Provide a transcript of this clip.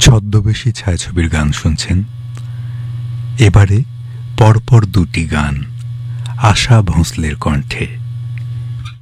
ছদ্মবেশী ছায়াছবির গান শুনছেন। এবারে পরপর দুটি গান আশা ভোঁসলের কণ্ঠে।